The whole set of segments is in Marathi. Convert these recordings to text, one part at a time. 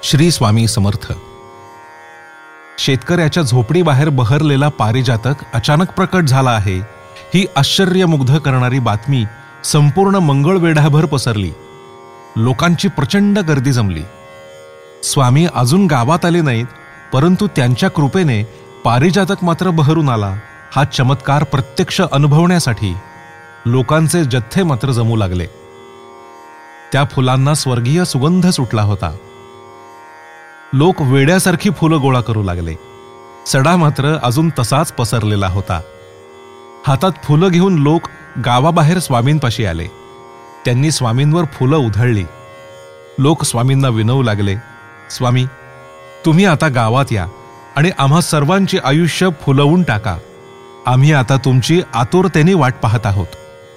श्री स्वामी समर्थ. शेतकऱ्याच्या झोपडीबाहेर बहरलेला पारिजातक अचानक प्रकट झाला आहे, ही आश्चर्यमुग्ध करणारी बातमी संपूर्ण मंगळवेढाभर पसरली. लोकांची प्रचंड गर्दी जमली. स्वामी अजून गावात आले नाहीत, परंतु त्यांच्या कृपेने पारिजातक मात्र बहरून आला. हा चमत्कार प्रत्यक्ष अनुभवण्यासाठी लोकांचे जथ्थे मात्र जमू लागले. त्या फुलांना स्वर्गीय सुगंध सुटला होता. लोक वेड्यासारखी फुलं गोळा करू लागले. सडा मात्र अजून तसाच पसरलेला होता. हातात फुलं घेऊन लोक गावाबाहेर स्वामींपाशी आले. त्यांनी स्वामींवर फुलं उधळली. लोक स्वामींना विनवू लागले, स्वामी, तुम्ही आता गावात या आणि आम्हा सर्वांची आयुष्य फुलवून टाका. आम्ही आता तुमची आतुरतेने वाट पाहत आहोत.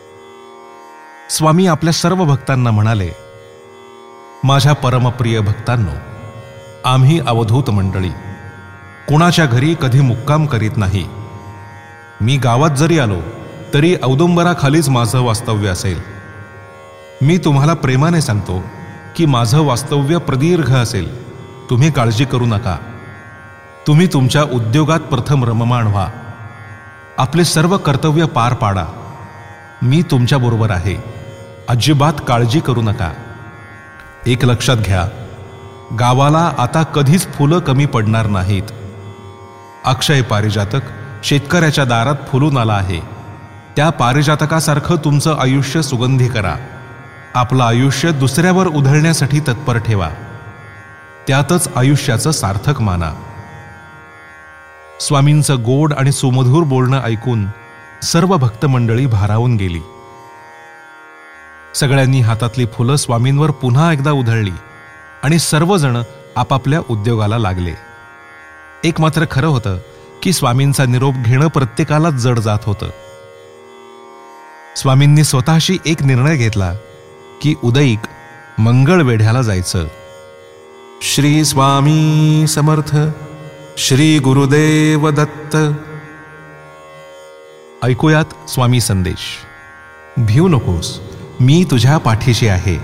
स्वामी आपल्या सर्व भक्तांना म्हणाले, माझ्या परमप्रिय भक्तांनो, आम्ही अवधूत मंडळी कुणाच्या घरी कधी मुक्काम करीत नाही. मी गावात जरी आलो तरी औदुंबराखालीच माझं वास्तव्य असेल. मी तुम्हाला प्रेमाने सांगतो की माझं वास्तव्य प्रदीर्घ असेल. तुम्ही काळजी करू नका. तुम्ही तुमच्या उद्योगात प्रथम रममाण व्हा. आपले सर्व कर्तव्य पार पाडा. मी तुमच्याबरोबर आहे. अजिबात काळजी करू नका. एक लक्षात घ्या, गावाला आता कधीच फुलं कमी पडणार नाहीत. अक्षय पारिजातक शेतकऱ्याच्या दारात फुलून आला आहे. त्या पारिजातकासारखं तुमचं आयुष्य सुगंधी करा. आपलं आयुष्य दुसऱ्यावर उधळण्यासाठी तत्पर ठेवा. त्यातच आयुष्याचं सार्थक माना. स्वामींचं गोड आणि सुमधुर बोलणं ऐकून सर्व भक्त मंडळी भारावून गेली. सगळ्यांनी हातातली फुलं स्वामींवर पुन्हा एकदा उधळली आणि सर्वजण आपापल्या उद्योगाला लागले. एक मात्र खरं होतं की स्वामींचा निरोप घेणं प्रत्येकालाच जड जात होतं. स्वामींनी स्वतःशी एक निर्णय घेतला की उदयिक मंगळवेढ्याला जायचं. श्री स्वामी समर्थ. श्री गुरुदेव दत्त. ऐकूयात स्वामी संदेश. भिऊ नकोस, मी तुझ्या पाठीशी आहे.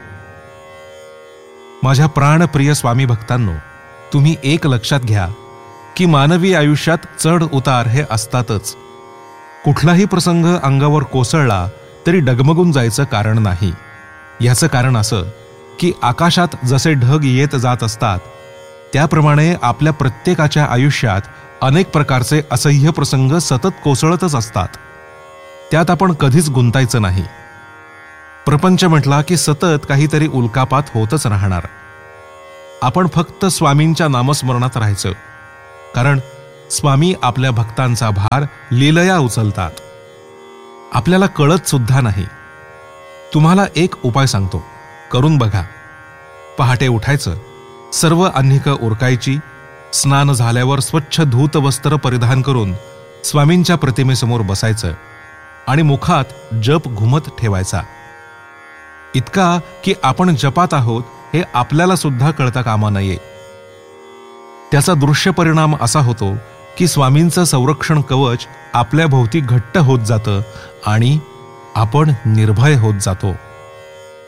माझ्या प्राणप्रिय स्वामी भक्तांनो, तुम्ही एक लक्षात घ्या की मानवी आयुष्यात चढ उतार हे असतातच. कुठलाही प्रसंग अंगावर कोसळला तरी डगमगून जायचं कारण नाही. याचं कारण असं की आकाशात जसे ढग येत जात असतात, त्याप्रमाणे आपल्या प्रत्येकाच्या आयुष्यात अनेक प्रकारचे असह्य प्रसंग सतत कोसळतच असतात. त्यात आपण कधीच गुंतायचं नाही. प्रपंच म्हटला की सतत काहीतरी उल्कापात होतच राहणार. आपण फक्त स्वामींच्या नामस्मरणात राहायचं, कारण स्वामी आपल्या भक्तांचा भार लीलया उचलतात. आपल्याला कळत सुद्धा नाही. तुम्हाला एक उपाय सांगतो, करून बघा. पहाटे उठायचं, सर्व आह्निकं उरकायची, स्नान झाल्यावर स्वच्छ धूत वस्त्र परिधान करून स्वामींच्या प्रतिमेसमोर बसायचं आणि मुखात जप घुमत ठेवायचा. इतका की आपण जपात आहोत हे आपल्याला सुद्धा कळता कामा नये. त्याचा दृश्य परिणाम असा होतो की स्वामींचं संरक्षण कवच आपल्या भोवती घट्ट होत जातं आणि आपण निर्भय होत जातो.